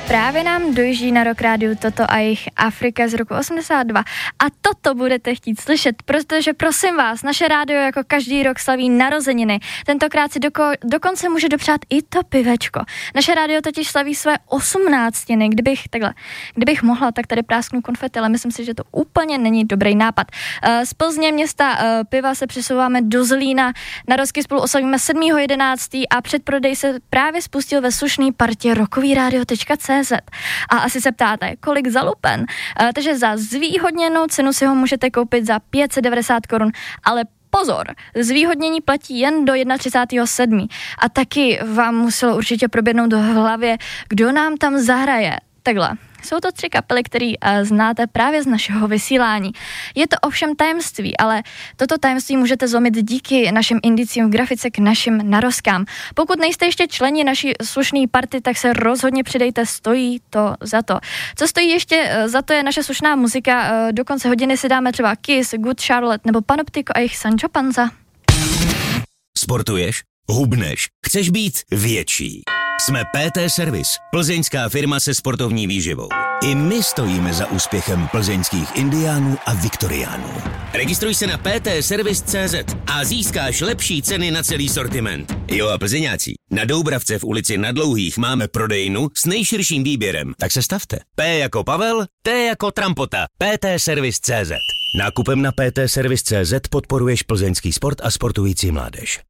Právě nám dojíždí na Rock Rádiu Toto a jejich Afrika z roku 82 a toto budete chtít slyšet, protože prosím vás, naše rádio jako každý rok slaví narozeniny. Tentokrát si dokonce může dopřát i to pivečko. Naše rádio totiž slaví své 18. Kdybych mohla, tak tady prásknu konfety, ale myslím si, že to úplně není dobrý nápad. Z Plzně města piva se přesouváme do Zlína. Na Rozky spolu oslavíme 7.11. a předprodej se právě spustil ve slušný partě rockovyradio.cz. A asi se ptáte, kolik za lupen? Takže za zvýhodněnou cenu si ho můžete koupit za 590 korun, ale pozor, zvýhodnění platí jen do 31.7. A taky vám muselo určitě proběhnout v hlavě, kdo nám tam zahraje. Takhle. Jsou to 3 kapely, které znáte právě z našeho vysílání. Je to ovšem tajemství, ale toto tajemství můžete zlomit díky našim indicím v grafice k našim narozkám. Pokud nejste ještě členi naší slušné party, tak se rozhodně přidejte, stojí to za to. Co stojí ještě za to je naše slušná muzika. Do konce hodiny si dáme třeba Kiss, Good Charlotte nebo Panoptiko a jejich Sancho Panza. Sportuješ? Hubneš? Chceš být větší? Jsme PT Service, plzeňská firma se sportovní výživou. I my stojíme za úspěchem plzeňských indiánů a viktoriánů. Registruj se na ptservice.cz a získáš lepší ceny na celý sortiment. Jo a plzeňáci, na Doubravce v ulici Na Dlouhých máme prodejnu s nejširším výběrem, tak se stavte. P jako Pavel, T jako Trampota, ptservice.cz. Nákupem na ptservice.cz podporuješ plzeňský sport a sportující mládež.